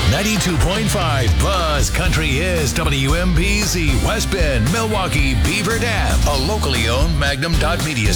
92.5 Buzz Country is WMPZ West Bend, Milwaukee, Beaver Dam, a locally owned Magnum Media